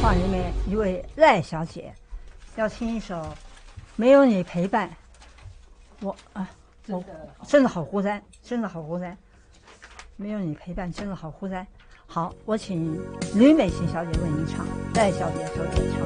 话里面一位赖小姐要听一首《没有你陪伴》，我真的好孤单，真的好孤单，没有你陪伴真的好孤单。好，我请吕美琴小姐为您唱，赖小姐所演唱。